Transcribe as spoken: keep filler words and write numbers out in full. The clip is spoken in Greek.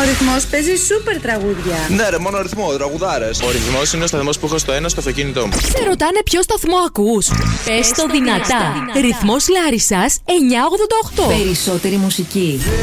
Ρυθμός παίζει σούπερ τραγούδια. Ναι, ρε, μόνο ρυθμό, τραγουδάρες. Ο ρυθμός είναι ο σταθμός που έχω στο ένα στο αυτοκίνητό μου. Σε ρωτάνε ποιο σταθμό ακούς? Πες το δυνατά. Ρυθμός Λάρισσας εννιακόσια ογδόντα οκτώ. Περισσότερη μουσική.